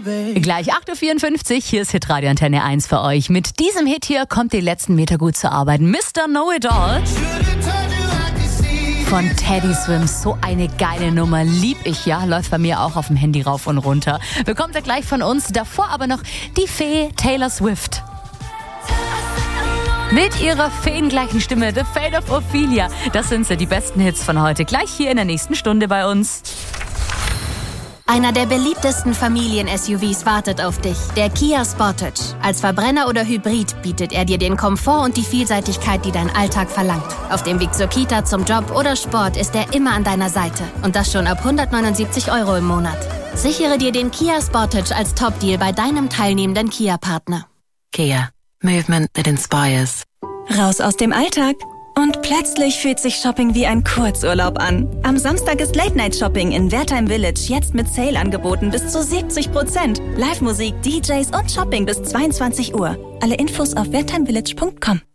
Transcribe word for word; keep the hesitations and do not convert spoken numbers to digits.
Gleich acht Uhr vierundfünfzig, hier ist Hitradio Antenne eins für euch. Mit diesem Hit hier kommt die letzten Meter gut zu arbeiten. Mister Know-It-All von Teddy Swims. So eine geile Nummer, lieb ich ja. Läuft bei mir auch auf dem Handy rauf und runter. Bekommt ihr gleich von uns. Davor aber noch die Fee Taylor Swift. Mit ihrer feengleichen Stimme, The Fate of Ophelia. Das sind sie, die besten Hits von heute. Gleich hier in der nächsten Stunde bei uns. Einer der beliebtesten Familien-S U Vs wartet auf dich, der Kia Sportage. Als Verbrenner oder Hybrid bietet er dir den Komfort und die Vielseitigkeit, die dein Alltag verlangt. Auf dem Weg zur Kita, zum Job oder Sport ist er immer an deiner Seite. Und das schon ab hundertneunundsiebzig Euro im Monat. Sichere dir den Kia Sportage als Top-Deal bei deinem teilnehmenden Kia-Partner. Kia. Movement that inspires. Raus aus dem Alltag. Und plötzlich fühlt sich Shopping wie ein Kurzurlaub an. Am Samstag ist Late-Night-Shopping in Wertheim Village jetzt mit Sale-Angeboten bis zu siebzig Prozent. Live-Musik, D Js und Shopping bis zweiundzwanzig Uhr. Alle Infos auf wertheimvillage punkt com.